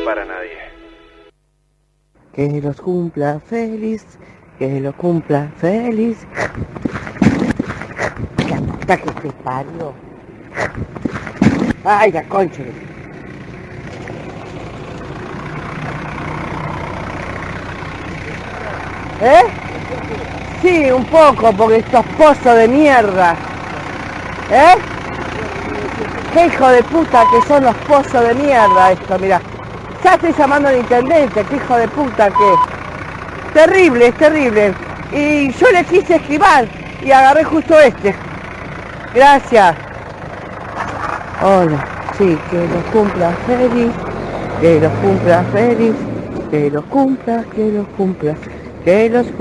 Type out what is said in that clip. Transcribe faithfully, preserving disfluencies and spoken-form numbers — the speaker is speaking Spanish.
para nadie. Que los cumpla feliz, que los cumpla feliz. La puta que te parió. Ay, la concha. ¿Eh? Sí, un poco, porque estos pozos de mierda. ¿Eh? Qué hijo de puta que son los pozos de mierda esto, mira. Ya estoy llamando al intendente, qué hijo de puta que... Terrible, es terrible. Y yo le quise esquivar y agarré justo este. Gracias. Hola, sí, que los cumpla feliz, que los cumpla feliz, que los cumpla, que los cumpla, que los